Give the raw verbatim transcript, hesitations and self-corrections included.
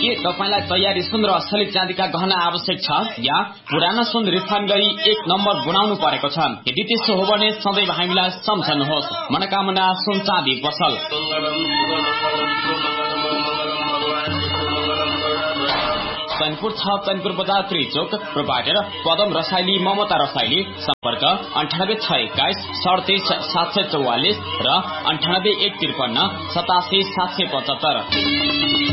के तपाईलाई तयारी सुन र असली चाँदीका गहना आवश्यक छ या पुरानो सुन रिफाइन गरी एक नम्बर बनाउनु परेको छ? यदि त्यसो हो भने सधैँ हामीलाई सम्झनुहोस् मनोकामना सुन चाँदी पसल। चैनपुर छ चैनपुर बजार त्रिचोक प्रोभाइडर पदम रसाइली ममता रसाइली। सम्पर्क अन्ठानब्बे छ एक्काइस सडतिस सात सय चौवालिस र अन्ठानब्बे एक त्रिपन्न सतासी सात सय पचहत्तर।